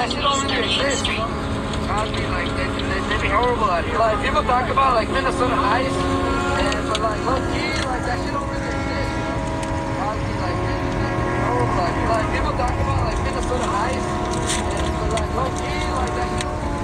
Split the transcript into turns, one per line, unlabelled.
that shit don't really exist, you know? Honestly, like, they be horrible at it. Like, people talk about, like, Minnesota Nice, but, like, low-key, like, that shit don't really exist, you know? Honestly, like, they be horrible at it. Like, people talk about, like, Minnesota Nice, but, like, low-key, like, that shit don't